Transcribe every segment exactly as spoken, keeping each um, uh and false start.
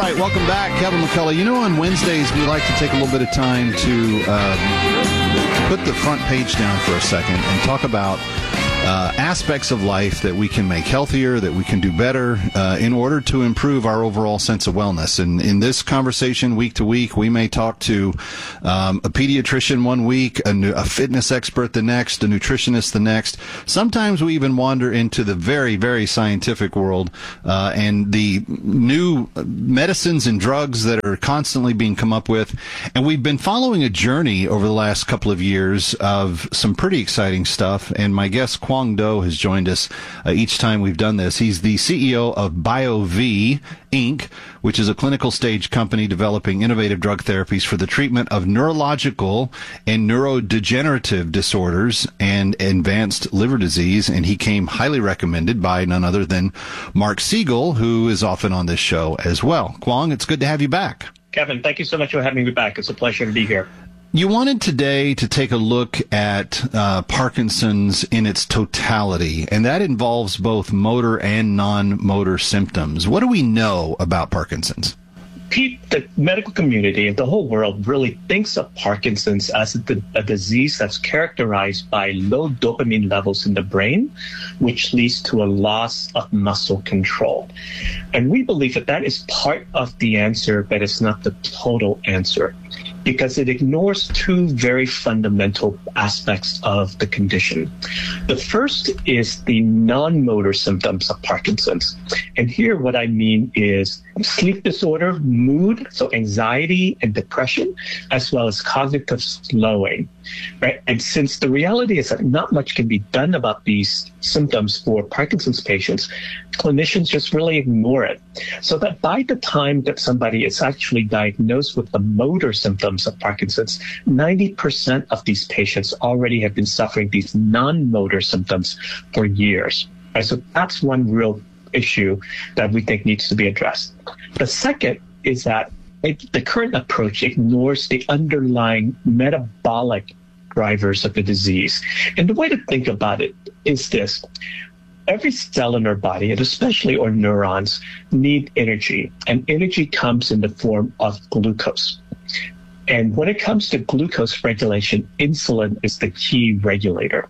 right, welcome back. Kevin McCullough. You know, on Wednesdays, we like to take a little bit of time to um, put the front page down for a second and talk about uh, aspects of life that we can make healthier, that we can do better uh, in order to improve our overall sense of wellness. And in this conversation, week to week, we may talk to um, a pediatrician one week, a, a fitness expert the next, a nutritionist the next. Sometimes we even wander into the very, very scientific world uh, and the new medicines and drugs that are constantly being come up with. And we've been following a journey over the last couple of years of some pretty exciting stuff. And my guest, Quang Do, has joined us uh, each time we've done this. He's the C E O of BioV, Incorporated, which is a clinical stage company developing innovative drug therapies for the treatment of neurological and neurodegenerative disorders and advanced liver disease. And he came highly recommended by none other than Mark Siegel, who is often on this show as well. Quang, it's good to have you back. Kevin, thank you so much for having me back. It's a pleasure to be here. You wanted today to take a look at uh, Parkinson's in its totality, and that involves both motor and non-motor symptoms. What do we know about Parkinson's? Pete, the medical community and the whole world really thinks of Parkinson's as a, a disease that's characterized by low dopamine levels in the brain, which leads to a loss of muscle control. And we believe that that is part of the answer, but it's not the total answer, because it ignores two very fundamental aspects of the condition. The first is the non-motor symptoms of Parkinson's. And here what I mean is sleep disorder, mood, so anxiety and depression, as well as cognitive slowing, right? And since the reality is that not much can be done about these symptoms for Parkinson's patients, clinicians just really ignore it. So that by the time that somebody is actually diagnosed with the motor symptoms of Parkinson's, ninety percent of these patients already have been suffering these non-motor symptoms for years. Right? So that's one real issue that we think needs to be addressed. The second is that it, the current approach ignores the underlying metabolic drivers of the disease. And the way to think about it is this. Every cell in our body, and especially our neurons, need energy. And energy comes in the form of glucose. And when it comes to glucose regulation, insulin is the key regulator.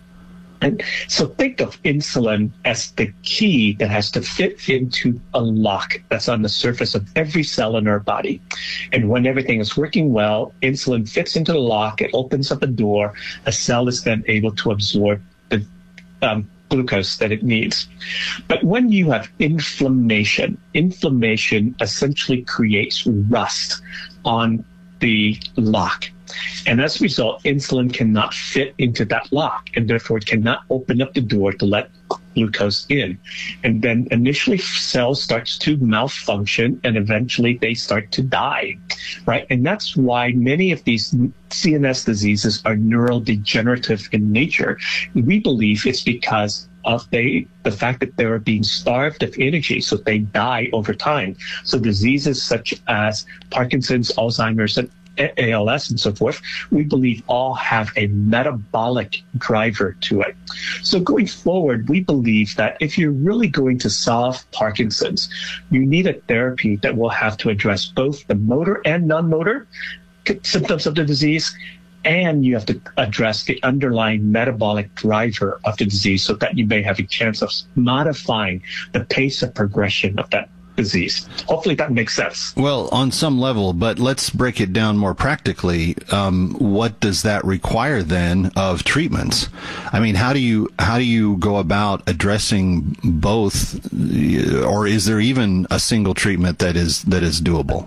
And so think of insulin as the key that has to fit into a lock that's on the surface of every cell in our body. And when everything is working well, insulin fits into the lock, it opens up a door, a cell is then able to absorb the um, glucose that it needs. But when you have inflammation, inflammation essentially creates rust on the lock. And as a result, insulin cannot fit into that lock, and therefore it cannot open up the door to let glucose in. And then initially cells starts to malfunction, and eventually they start to die, right? And that's why many of these C N S diseases are neurodegenerative in nature. We believe it's because of they, the fact that they are being starved of energy, so they die over time. So diseases such as Parkinson's, Alzheimer's, and A L S and so forth, we believe all have a metabolic driver to it. So going forward, we believe that if you're really going to solve Parkinson's, you need a therapy that will have to address both the motor and non-motor symptoms of the disease, and you have to address the underlying metabolic driver of the disease so that you may have a chance of modifying the pace of progression of that disease. Hopefully that makes sense. Well, on some level, but let's break it down more practically. Um, what does that require then of treatments? I mean, how do you how do you go about addressing both, or is there even a single treatment that is that is doable?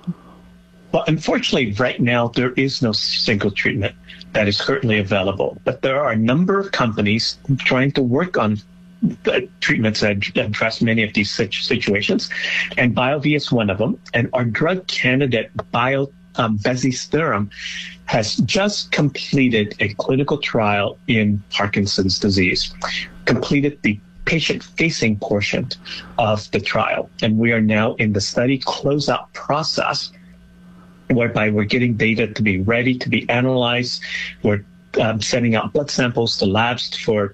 Well, unfortunately, right now, there is no single treatment that is currently available, but there are a number of companies trying to work on the treatments that address many of these situations, and BioV is one of them. And our drug candidate, Bio um, bezisterim, has just completed a clinical trial in Parkinson's disease, completed the patient-facing portion of the trial, and we are now in the study closeout process, whereby we're getting data to be ready to be analyzed. We're um, sending out blood samples to labs for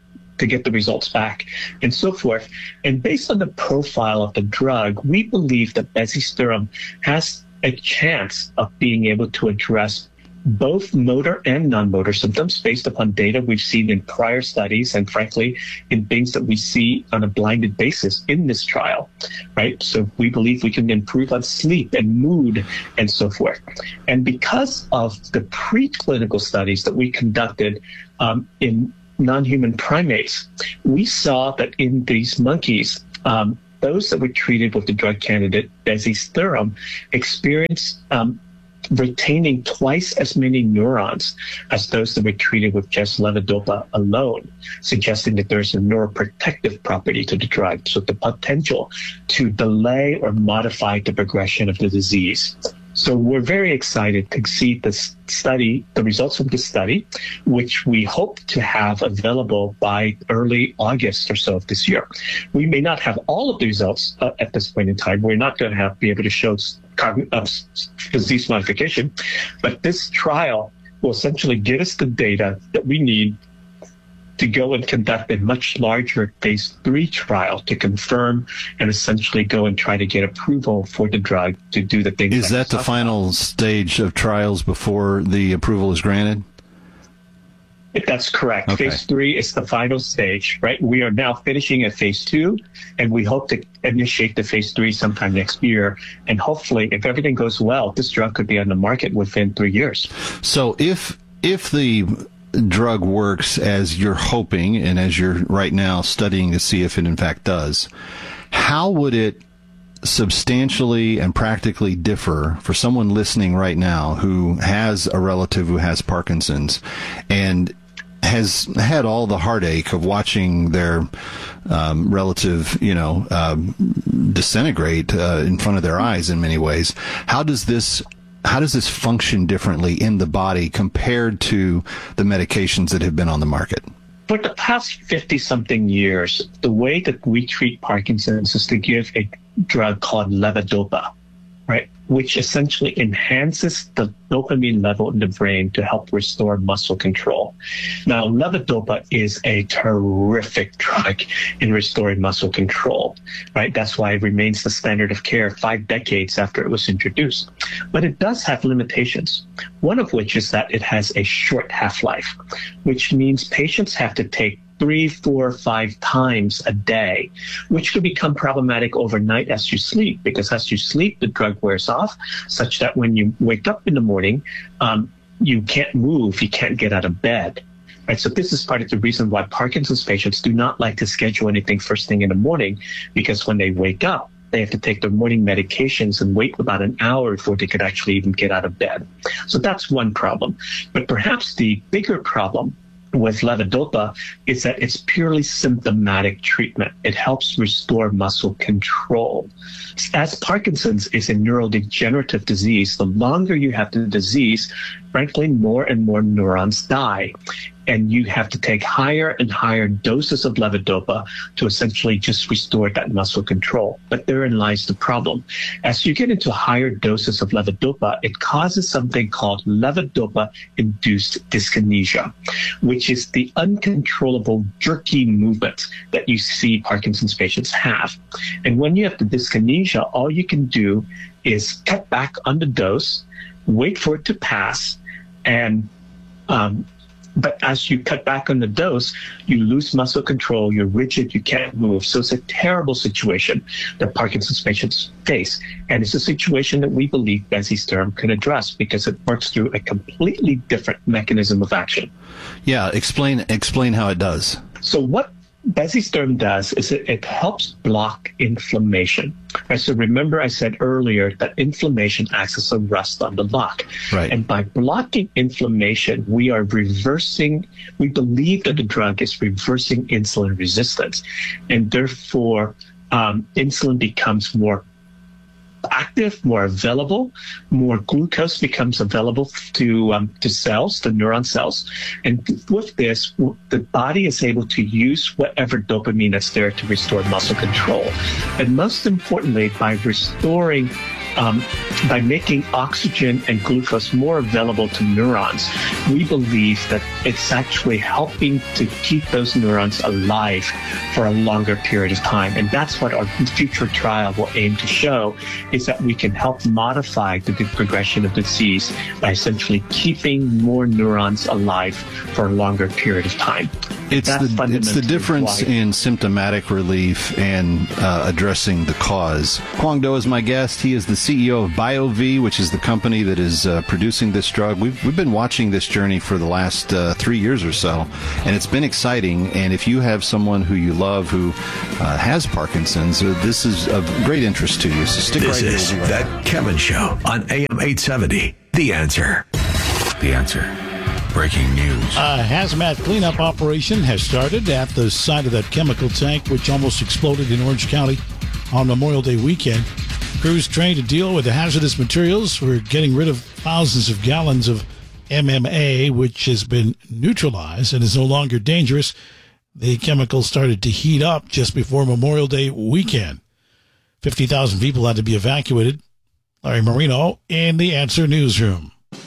to get the results back and so forth. And based on the profile of the drug, we believe that bezisterim has a chance of being able to address both motor and non-motor symptoms based upon data we've seen in prior studies and frankly in things that we see on a blinded basis in this trial, right? So we believe we can improve on sleep and mood and so forth. And because of the preclinical studies that we conducted um, in non-human primates, we saw that in these monkeys, um, those that were treated with the drug candidate bezisterim experienced um, retaining twice as many neurons as those that were treated with just levodopa alone, suggesting that there's a neuroprotective property to the drug, so the potential to delay or modify the progression of the disease. So we're very excited to see this study, the results of this study, which we hope to have available by early August or so of this year. We may not have all of the results uh, at this point in time. We're not going to have be able to show uh, disease modification, but this trial will essentially give us the data that we need to go and conduct a much larger phase three trial to confirm and essentially go and try to get approval for the drug to do the things. Is that the final stage of trials before the approval is granted? That's correct. Okay. Phase three is the final stage, right? We are now finishing at phase two, and we hope to initiate the phase three sometime next year. And hopefully, if everything goes well, this drug could be on the market within three years. So if if the drug works as you're hoping and as you're right now studying to see if it in fact does, how would it substantially and practically differ for someone listening right now who has a relative who has Parkinson's and has had all the heartache of watching their um, relative, you know, um, disintegrate uh, in front of their eyes in many ways? How does this How does this function differently in the body compared to the medications that have been on the market? For the past fifty-something years, the way that we treat Parkinson's is to give a drug called levodopa, right, which essentially enhances the dopamine level in the brain to help restore muscle control. Now, levodopa is a terrific drug in restoring muscle control, right? That's why it remains the standard of care five decades after it was introduced. But it does have limitations, one of which is that it has a short half-life, which means patients have to take three, four, five times a day, which could become problematic overnight as you sleep, because as you sleep, the drug wears off, such that when you wake up in the morning, um, you can't move, you can't get out of bed. Right, so this is part of the reason why Parkinson's patients do not like to schedule anything first thing in the morning, because when they wake up, they have to take their morning medications and wait about an hour before they could actually even get out of bed. So that's one problem. But perhaps the bigger problem with levodopa is that it's purely symptomatic treatment. It helps restore muscle control. As Parkinson's is a neurodegenerative disease, the longer you have the disease, frankly, more and more neurons die. And you have to take higher and higher doses of levodopa to essentially just restore that muscle control. But therein lies the problem. As you get into higher doses of levodopa, it causes something called levodopa-induced dyskinesia, which is the uncontrollable jerky movement that you see Parkinson's patients have. And when you have the dyskinesia, all you can do is cut back on the dose, wait for it to pass, and um, But as you cut back on the dose, you lose muscle control, you're rigid, you can't move. So it's a terrible situation that Parkinson's patients face. And it's a situation that we believe bezisterim can address because it works through a completely different mechanism of action. Yeah, explain explain how it does. So what bezisterim does is it, it helps block inflammation. Right, so remember I said earlier that inflammation acts as a rust on the lock. Right. And by blocking inflammation, we are reversing, we believe that the drug is reversing insulin resistance. And therefore, um, insulin becomes more active, more available, more glucose becomes available to um, to cells, to neuron cells. And with this, the body is able to use whatever dopamine that's there to restore muscle control. And most importantly, by restoring um, by making oxygen and glucose more available to neurons, we believe that it's actually helping to keep those neurons alive for a longer period of time. And that's what our future trial will aim to show, is that we can help modify the progression of disease by essentially keeping more neurons alive for a longer period of time. It's That's the it's the difference why. in symptomatic relief and uh, addressing the cause. Quang Do is my guest. He is the C E O of BioV, which is the company that is uh, producing this drug. We've we've been watching this journey for the last uh, three years or so, and it's been exciting. And if you have someone who you love who uh, has Parkinson's, uh, this is of great interest to you. So stick this right is here. We'll be right That Kevin Show on A M eight seventy. The Answer. The Answer. Breaking news. A hazmat cleanup operation has started at the site of that chemical tank which almost exploded in Orange County on Memorial Day weekend. Crews trained to deal with the hazardous materials. We're getting rid of thousands of gallons of M M A, which has been neutralized and is no longer dangerous. The chemical started to heat up just before Memorial Day weekend. fifty thousand people had to be evacuated. Larry Marino in the Answer Newsroom.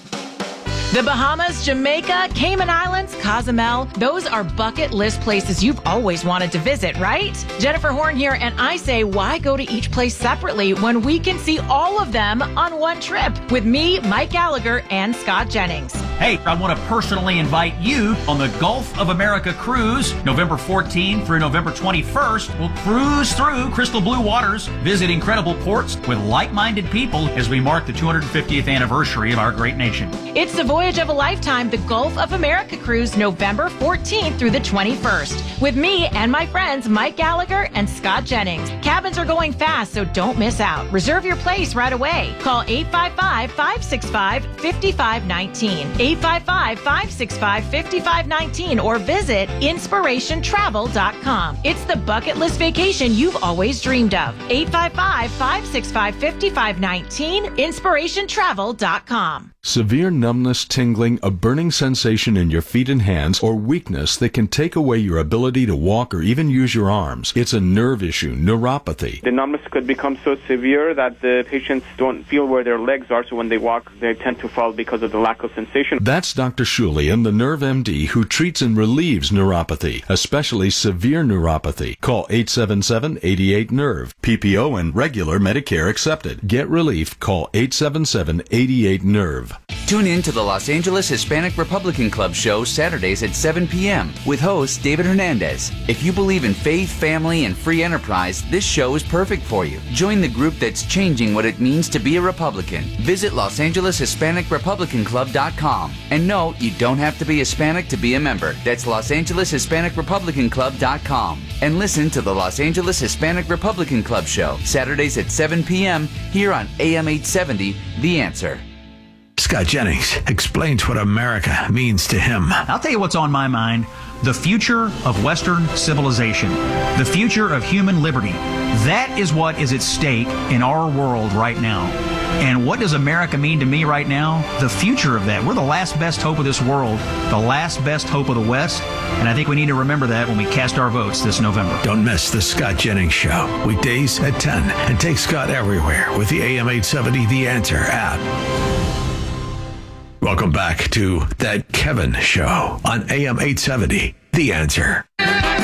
The Bahamas, Jamaica, Cayman Islands, Cozumel, those are bucket list places you've always wanted to visit, right? Jennifer Horn here, and I say, why go to each place separately when we can see all of them on one trip with me, Mike Gallagher, and Scott Jennings? Hey, I want to personally invite you on the Gulf of America cruise, November fourteenth through November twenty-first. We'll cruise through crystal blue waters, visit incredible ports with like-minded people as we mark the two hundred fiftieth anniversary of our great nation. It's the voyage of a lifetime, the Gulf of America cruise, November fourteenth through the twenty-first, with me and my friends Mike Gallagher and Scott Jennings. Cabins are going fast, so don't miss out. Reserve your place right away. Call eight five five, five six five, five five one nine, eight five five, five six five, five five one nine, or visit inspiration travel dot com. It's the bucket list vacation you've always dreamed of. eight five five, five six five, five five one nine, inspiration travel dot com. Severe numbness, tingling, a burning sensation in your feet and hands, or weakness that can take away your ability to walk or even use your arms. It's a nerve issue, neuropathy. The numbness could become so severe that the patients don't feel where their legs are, so when they walk, they tend to fall because of the lack of sensation. That's Doctor Shulian, the Nerve M D, who treats and relieves neuropathy, especially severe neuropathy. Call eight seven seven, eight eight, nerve. P P O and regular Medicare accepted. Get relief. Call eight seven seven, eight eight, nerve. Tune in to the Los Angeles Hispanic Republican Club show Saturdays at seven p.m. with host David Hernandez. If you believe in faith, family, and free enterprise, this show is perfect for you. Join the group that's changing what it means to be a Republican. Visit Los Angeles Hispanic Republican Club dot com. And no, you don't have to be Hispanic to be a member. That's Los Angeles Hispanic Republican Club dot com. And listen to the Los Angeles Hispanic Republican Club show Saturdays at seven p.m. here on A M eight seventy, The Answer. Scott Jennings explains what America means to him. I'll tell you what's on my mind. The future of Western civilization. The future of human liberty. That is what is at stake in our world right now. And what does America mean to me right now? The future of that. We're the last best hope of this world, the last best hope of the West, and I think we need to remember that when we cast our votes this November. Don't miss the Scott Jennings Show, weekdays at ten, and take Scott everywhere with the A M eight seventy The Answer app. Welcome back to That Kevin Show on A M eight seventy The Answer.